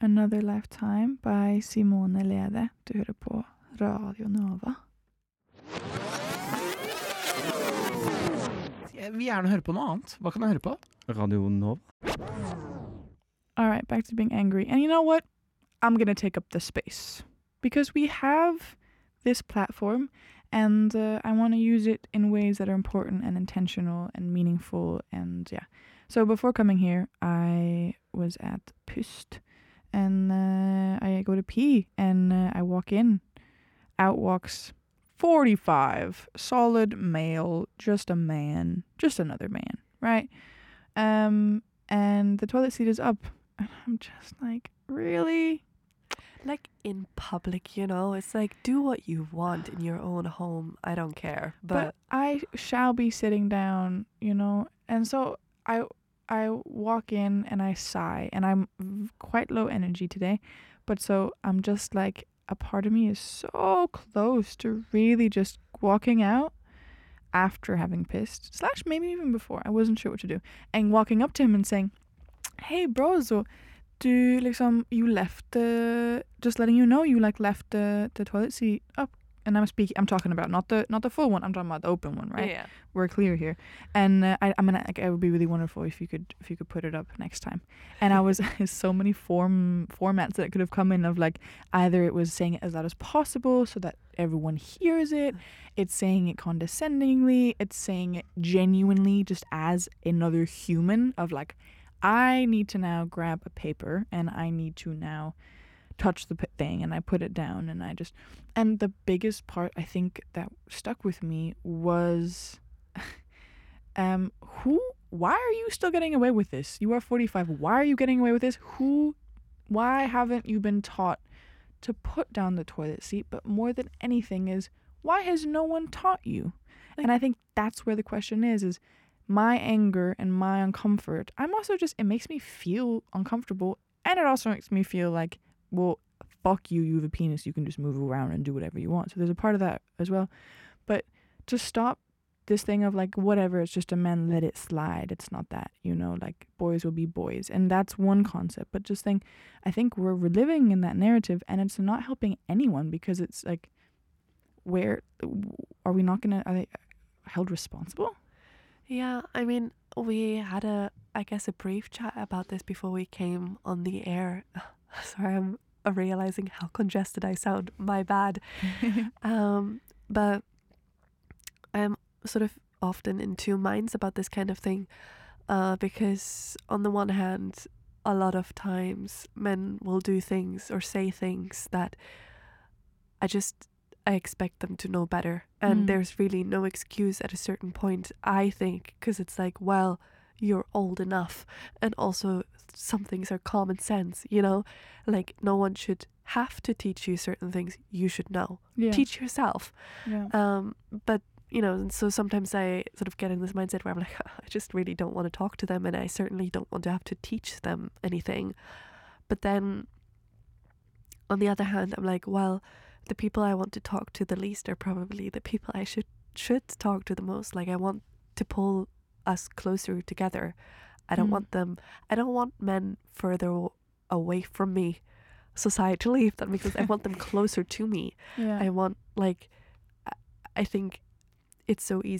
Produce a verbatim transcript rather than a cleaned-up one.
Another Lifetime by Simone Lede. Du hører på Radio Nova. Jeg vil gjerne høre på noe annet. Hva kan jeg høre på? Radio Nova. All right, back to being angry. And you know what? I'm going to take up the space. Because we have this platform, and uh, I want to use it in ways that are important and intentional and meaningful, and yeah. So before coming here, I was at Pust, and uh, I go to pee, and uh, I walk in. Out walks forty-five, solid male, just a man, just another man, right? Um, and the toilet seat is up, and I'm just like, really? Like in public, you know, it's like, do what you want in your own home. I don't care, but, But I shall be sitting down, you know, and so I I walk in and I sigh, and I'm v- quite low energy today, but so I'm just like, a part of me is so close to really just walking out after having pissed, slash maybe even before. I wasn't sure what to do, and walking up to him and saying, "Hey, bro, so do liksom you left the just letting you know you like left the the toilet seat up." And I'm speaking. I'm talking about not the not the full one. I'm talking about the open one, right? yeah. We're clear here. And uh, I, I mean, like, it would be really wonderful if you could if you could put it up next time. And I was so many form formats that it could have come in of, like, either it was saying it as loud as possible so that everyone hears it. It's saying it condescendingly. It's saying it genuinely, just as another human. Of like, I need to now grab a paper and I need to now touch the p- thing, and I put it down, and I just, and the biggest part I think that stuck with me was, um, who, why are you still getting away with this? You are forty-five. Why are you getting away with this? Who, why haven't you been taught to put down the toilet seat? But more than anything is, why has no one taught you? And I think that's where the question is, is my anger and my uncomfort. I'm also just, it makes me feel uncomfortable, and it also makes me feel like, well, fuck you, you have a penis, you can just move around and do whatever you want. So there's a part of that as well. But to stop this thing of like, whatever, it's just a man, let it slide. It's not that, you know, like, boys will be boys. And that's one concept. But just think, I think we're, we're living in that narrative, and it's not helping anyone, because it's like, where, are we not going to, are they held responsible? Yeah, I mean, we had a, I guess, a brief chat about this before we came on the air. Sorry, I'm realizing how congested I sound. My bad. um, but I'm sort of often in two minds about this kind of thing, uh, because on the one hand, a lot of times men will do things or say things that I just, I expect them to know better. And Mm. there's really no excuse at a certain point, I think, because it's like, well, you're old enough. And also some things are common sense, you know, like no one should have to teach you certain things. You should know. Yeah. Teach yourself. Yeah. Um, but, you know, and so sometimes I sort of get in this mindset where I'm like, I just really don't want to talk to them, and I certainly don't want to have to teach them anything. But then on the other hand, I'm like, well, the people I want to talk to the least are probably the people I should should talk to the most. Like, I want to pull us closer together. I don't Mm. want them, I don't want men further w- away from me societally, if that makes sense. I want them closer to me. Yeah. I want, like, I- I think it's so easy